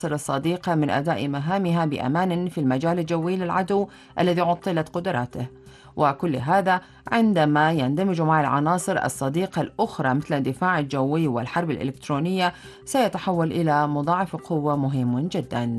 الصديقة من أداء مهامها بأمان في المجال الجوي للعدو الذي عطلت قدراته. وكل هذا عندما يندمج مع العناصر الصديقة الأخرى مثل الدفاع الجوي والحرب الإلكترونية سيتحول إلى مضاعف قوة مهم جدا.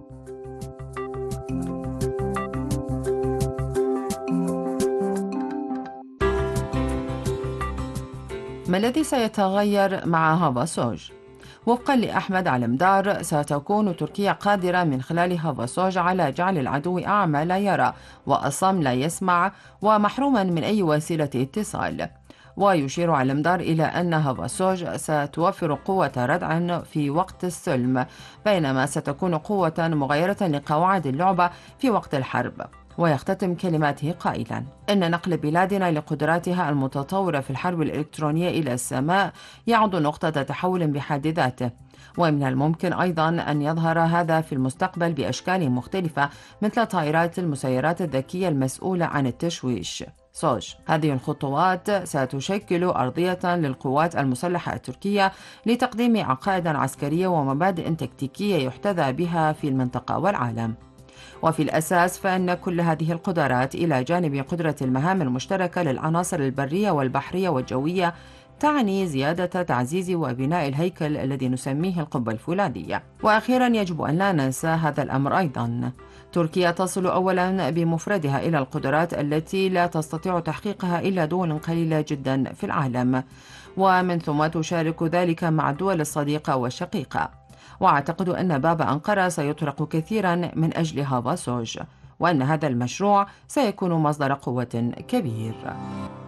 ما الذي سيتغير مع هافاسوج؟ وفقا لأحمد علمدار، ستكون تركيا قادرة من خلال هافاسوج على جعل العدو أعمى لا يرى وأصم لا يسمع ومحروما من أي وسيلة اتصال. ويشير علمدار إلى أن هافاسوج ستوفر قوة ردع في وقت السلم، بينما ستكون قوة مغايرة لقواعد اللعبة في وقت الحرب. ويختتم كلماته قائلا: إن نقل بلادنا لقدراتها المتطورة في الحرب الإلكترونية إلى السماء يعد نقطة تحول بحد ذاته، ومن الممكن أيضا أن يظهر هذا في المستقبل بأشكال مختلفة مثل طائرات المسيرات الذكية المسؤولة عن التشويش سوج. هذه الخطوات ستشكل أرضية للقوات المسلحة التركية لتقديم عقائد عسكرية ومبادئ تكتيكية يحتذى بها في المنطقة والعالم. وفي الأساس فإن كل هذه القدرات إلى جانب قدرة المهام المشتركة للعناصر البرية والبحرية والجوية تعني زيادة تعزيز وبناء الهيكل الذي نسميه القبة الفولاذية. وأخيرا يجب أن لا ننسى هذا الأمر أيضا: تركيا تصل أولا بمفردها إلى القدرات التي لا تستطيع تحقيقها إلا دول قليلة جدا في العالم، ومن ثم تشارك ذلك مع الدول الصديقة والشقيقة. وأعتقد أن باب أنقرة سيطرق كثيرا من أجل هافاسوج، وأن هذا المشروع سيكون مصدر قوة كبير.